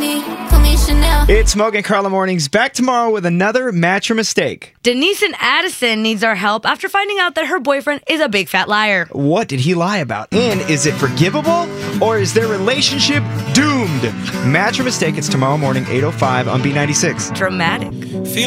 me, call me Chanel. It's Mogan Carla Mornings, back tomorrow with another Match or Mistake. Denise in Addison needs our help after finding out that her boyfriend is a big fat liar. What did he lie about? And is it forgivable? Or is their relationship doomed? Match or Mistake, it's tomorrow morning, 8:05 on B96. Dramatic.